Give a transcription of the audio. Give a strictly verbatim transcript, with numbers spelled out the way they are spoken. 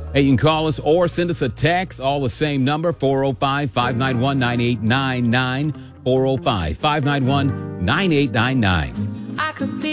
Hey, you can call us or send us a text, all the same number, four oh five, five nine one, nine eight nine nine, four oh five, five nine one, nine eight nine nine. I could be